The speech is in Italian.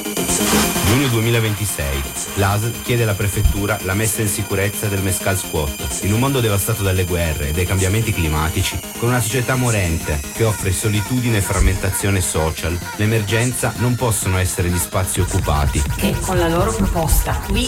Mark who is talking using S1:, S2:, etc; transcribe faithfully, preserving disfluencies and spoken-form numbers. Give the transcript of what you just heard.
S1: Giugno duemilaventisei. L'A S L chiede alla prefettura la messa in sicurezza del Mescal Squat. In un mondo devastato dalle guerre e dai cambiamenti climatici, con una società morente che offre solitudine e frammentazione social, l'emergenza non possono essere gli spazi occupati
S2: che con la loro proposta We